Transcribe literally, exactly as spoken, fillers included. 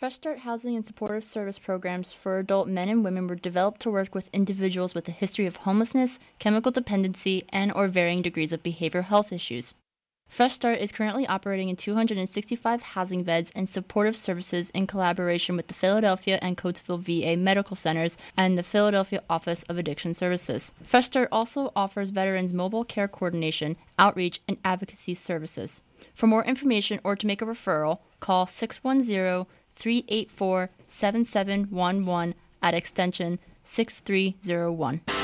Fresh Start Housing and Supportive Service programs for adult men and women were developed to work with individuals with a history of homelessness, chemical dependency, and or varying degrees of behavioral health issues. Fresh Start is currently operating in two hundred sixty-five housing beds and supportive services in collaboration with the Philadelphia and Coatesville V A Medical Centers and the Philadelphia Office of Addiction Services. Fresh Start also offers veterans mobile care coordination, outreach, and advocacy services. For more information or to make a referral, call six one zero, three eight four, seven seven one one at extension six three zero one.